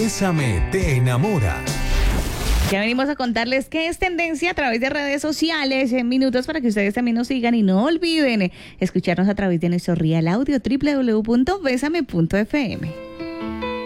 Bésame te enamora. Ya venimos a contarles qué es tendencia a través de redes sociales en minutos para que ustedes también nos sigan y no olviden escucharnos a través de nuestro Real Audio www.besame.fm.